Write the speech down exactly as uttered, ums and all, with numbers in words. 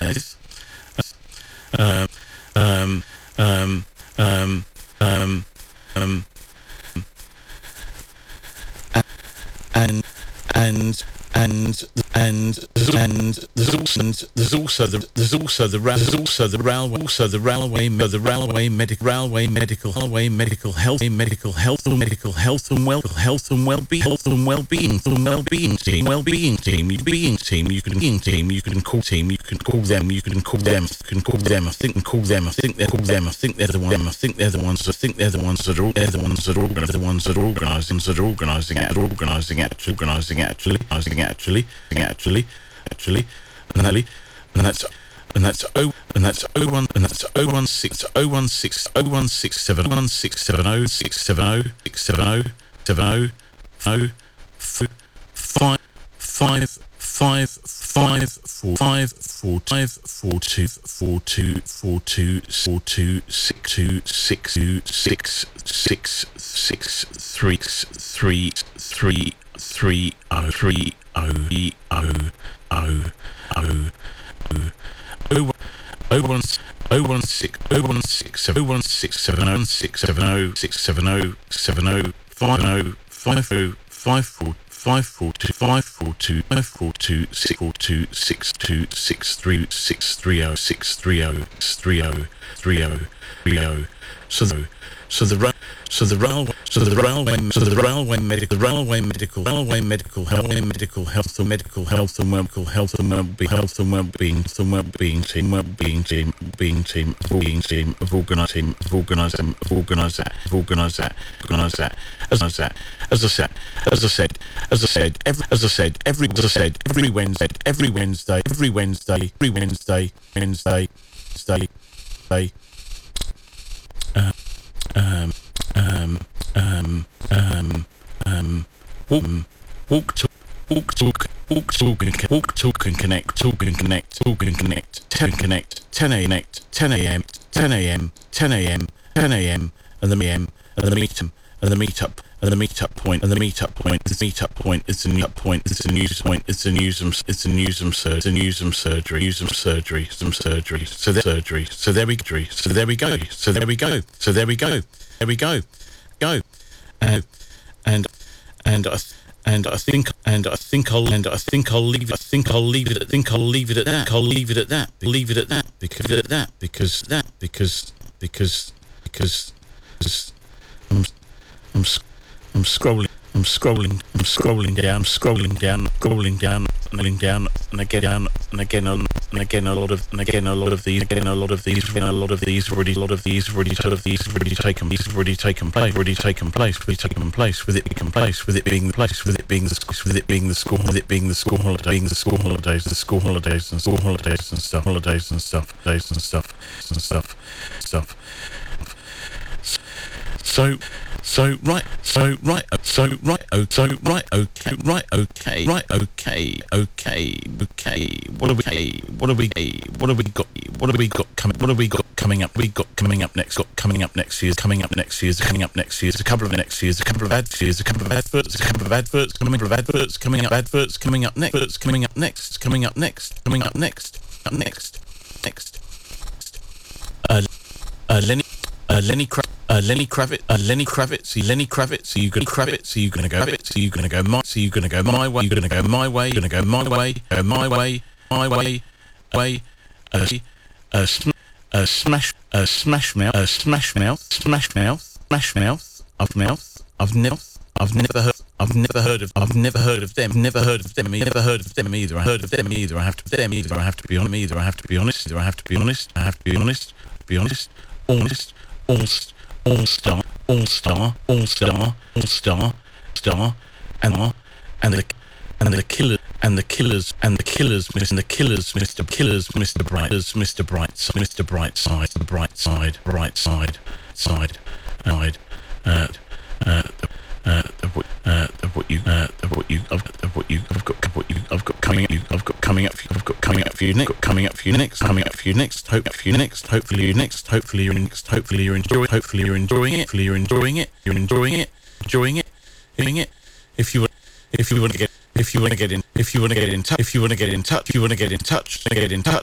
this, um, um, um, um, um, um, and and and and and there's also and there's also the there's also the there's also the railway also the railway the railway medical railway medical railway medical health medical health medical health and well health and well-being health and well-being and well-being team well-being team you being team you can being team you can call team you can call them you can call them you can call them I think and call them I think they're call them I think they're the one I think they're the ones I think they're the ones that are they're the ones that are the ones that are organising that are organising it organising it organising it actually organising it actually actually actually and actually and that's and that's oh and that's oh one and that's oh one six oh one six oh one six seven one six seven oh six seven oh six seven oh seven oh oh five five five five four five four five four two four two four two four two six two six two six six six three three three three oh three oh oh oh oh oh oh one oh one six oh one six oh one six seven oh six seven oh six seven oh seven oh five oh five oh five four five four two five four two five four two six four two six two six three six three oh six three oh six three oh three oh three oh so the so the ra- so the railway so the railway so the railway medical railway medical railway medical health medical health and medical health and medical health and well-being health and well-being and well-being team well-being team being team being team of organise team of organise them of organise that of organise that organise that as I said as I said as I said as I said every as I said every as I said every Wednesday every Wednesday every Wednesday every Wednesday Wednesday Wednesday Wednesday uh, um um um um um walk walk to walk talk walk talk and walk talk and connect talk and connect talk and connect ten connect ten a.m. ten a.m. ten a.m. ten a.m. ten a.m. and the m and the meetup and the meetup and the meetup point and the meetup point the meetup point is the new point it's the news point it's the news it's the news surgery the news surgery news surgery some surgery so there surgery so there we go so there we go so there we go so there we go there we go go and and and I and I think and I think I'll and I think I'll leave it I think I'll leave it I think I'll leave it at that I'll leave it at that leave it at that because at that because that because because because I'm I'm I'm scrolling I'm scrolling I'm scrolling down I'm scrolling down scrolling down and down and again down and again and again a lot of and again a lot of these again a lot of these again a lot of these already a lot of these already a lot of these already taken these already taken place already taken place already taken place with it taken place with it being the place with it being the school with it being the school with it being the school holiday being the school holidays the school holidays and school holidays and stuff holidays and stuff days and stuff and stuff stuff so So right, so right, so right, oh, so right, okay, right, okay, right, okay, okay, okay. What have we? What have we? What have we got? What have we got coming? What have we got coming up? We got coming up next. Got coming up next year's coming up next year's coming up next year's a couple of next year's a couple of ads years a couple of adverts a couple of adverts coming up adverts coming up adverts coming up next coming up next coming up next coming up next up next next. Uh, uh, Lenny, uh, Lenny Kravitz. Uh, Lenny Kravitz, uh, Lenny Kravitz, Lenny Kravitz, are you gonna Kravitz, are you gonna go Kravitz, are you gonna go my, are you gonna go my way, you're gonna go my way, you're gonna go my way, go my way, my way, way, uh, uh, sm- uh smash, uh, smash mouth, uh, smash mouth, smash mouth, smash mouth, of mouth, I've never, I've never heard, I've never heard of, I've never heard of them, never heard of them, never heard of them either, I heard of them either, I have to them either, I have to be on either, I have to be honest, either I have to be honest, I have to be honest, be honest, honest, honest. All star, all star, all star, all star, star, and and the and the killer and the killers and the killers, Mister the killers, Mister Killers, Mister Brighters, Mister Bright, Mister Brightside, the bright side, bright side, side, side, uh, uh, uh, what, uh, what you, uh, what you, I've got, what you, I've got, what you, I've got coming up, you, I've got coming up, I've got coming up for you next, coming up for you next, coming up for you next, hope for you next, hopefully you next, hopefully you're next, hopefully you're enjoying, hopefully you're enjoying it, hopefully you're enjoying it, you're enjoying it, enjoying it, enjoying it. If you, if you want to get, if you want to get in, if you want to get in touch, if you want to get in touch, if you want to get in touch, get in touch,